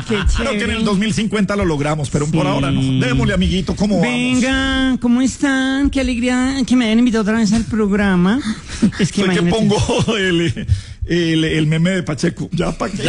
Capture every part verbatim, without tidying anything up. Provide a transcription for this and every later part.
qué Creo que en el dos mil cincuenta lo logramos, pero Sí. por ahora no. Démosle, amiguito, ¿cómo Venga, ¿cómo están? Qué alegría que me hayan invitado otra vez al programa. Es que vamos? Soy que imagínate- pongo el, el, el meme de Pacheco. Ya, ¿para qué?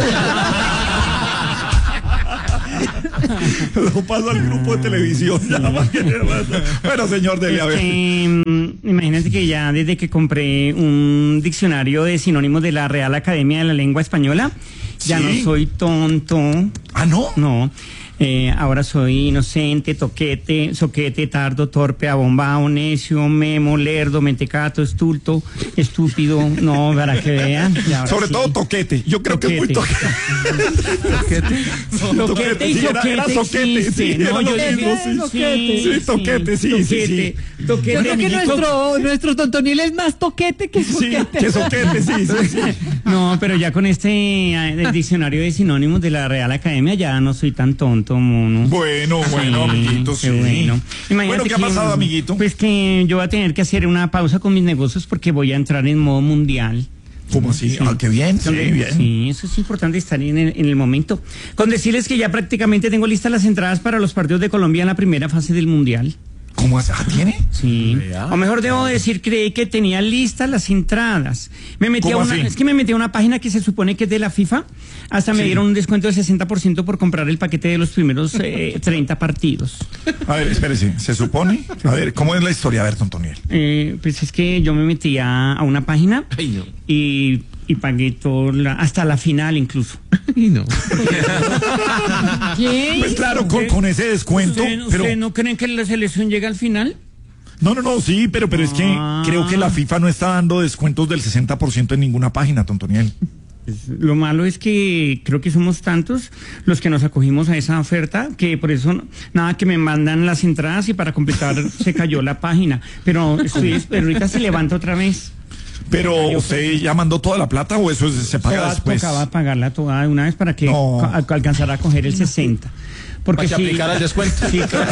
Lo paso al grupo de televisión. Ya, ¿pa' qué? Bueno, señor, dele a Es ver. que, mm, imagínate que ya desde que compré un diccionario de sinónimos de la Real Academia de la Lengua Española, ya ¿Sí? no soy tonto. Ah, ¿no? No, eh, ahora soy inocente, toquete, soquete, tardo, torpe, abombado, necio, memo, lerdo, mentecato, estulto, estúpido. No, para que vean. Y ahora Sobre sí. todo toquete. Yo creo que es muy Toquete. toquete. Toquete y sí, era- soquete era soquete, existe, sí, ¿no? era Yo lo digo, mismo, sí. sí, Sí, toquete, sí, sí, sí. toquete, toquete, Yo creo que amiguito. nuestro, nuestro Tontoniel es más toquete que Sí, soquete. que soquete, sí, sí, sí. No, pero ya con este eh, el diccionario de sinónimos de la Real Academia ya no soy tan tonto, mono. Bueno, bueno, Sí, amiguito, qué sí. bueno. Imagínate Bueno, ¿qué ha que, pasado, amiguito? Pues que yo voy a tener que hacer una pausa con mis negocios porque voy a entrar en modo mundial. ¿Cómo así? Ah, qué bien, sí, bien. Sí, eso es importante estar en el, en el momento. Con decirles que ya prácticamente tengo listas las entradas para los partidos de Colombia en la primera fase del mundial. ¿Cómo hace? ¿Ah, tiene? Sí. O mejor debo decir, creí que tenía listas las entradas. Me metí a ¿Cómo una, así? es que me metí a una página que se supone que es de la FIFA. Hasta me Sí. dieron un descuento de sesenta por ciento por comprar el paquete de los primeros eh, treinta partidos. A ver, espérese, ¿se supone? A ver, ¿cómo es la historia? A ver, Tontoniel. Eh, pues es que yo me metí a, a una página y, y pagué todo la- hasta la final incluso. ¿Qué? Pues claro, con, con ese descuento, ¿Ustedes pero... ustedes no creen que la selección llega al final? No, no, no, sí, pero, pero es que Ah. creo que la FIFA no está dando descuentos del sesenta por ciento en ninguna página, Tontoniel. Lo malo es que creo que somos tantos los que nos acogimos a esa oferta que por eso no- nada que me mandan las entradas y para completar se cayó la página. Pero estoy, pero ahorita se levanta otra vez. Pero, ¿usted ya mandó toda la plata o eso es- se paga Toda- después? Tocaba pagarla toda de una vez para que No. ca- alcanzara a coger el sesenta. Porque Para que sí- aplicara el descuento. Sí, claro.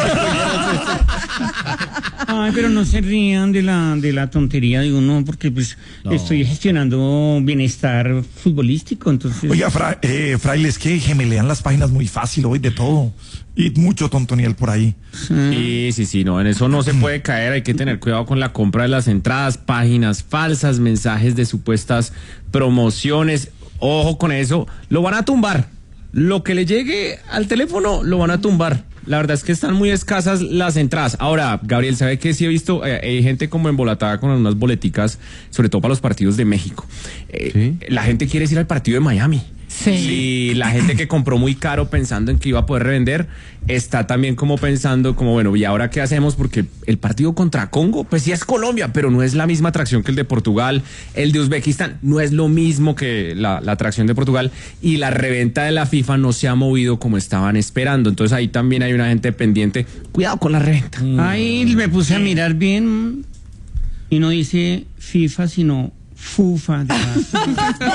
Ay, pero no se rían de la de la tontería de uno, porque pues estoy gestionando bienestar futbolístico, entonces. Oiga, fra, eh, fraile, es que gemelean las páginas muy fácil hoy de todo. Y mucho Tontoniel por ahí. Sí, sí, sí, no, en eso no se puede caer, hay que tener cuidado con la compra de las entradas, páginas falsas, mensajes de supuestas promociones, ojo con eso, lo van a tumbar, lo que le llegue al teléfono lo van a tumbar. La verdad es que están muy escasas las entradas. Ahora, Gabriel, ¿sabe qué? Sí he visto, eh, hay gente como embolatada con unas boleticas, sobre todo para los partidos de México. Eh, La gente quiere ir al partido de Miami. Sí. Y la gente que compró muy caro pensando en que iba a poder revender, está también como pensando como, bueno, ¿y ahora qué hacemos? Porque el partido contra Congo, pues sí es Colombia, pero no es la misma atracción que el de Portugal. El de Uzbekistán no es lo mismo que la, la atracción de Portugal. Y la reventa de la FIFA no se ha movido como estaban esperando. Entonces ahí también hay una gente pendiente. Cuidado con la reventa. Ahí me puse a mirar bien y no dice FIFA, sino FUFA. de verdad.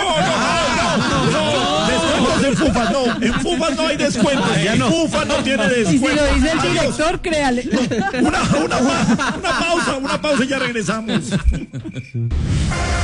Descuentos en FUFA, no. En FUFA no hay descuentos. En FUFA no tiene Y si descuentos. lo dice el Adiós. director, créale. Una, una, una pausa, una pausa y ya regresamos.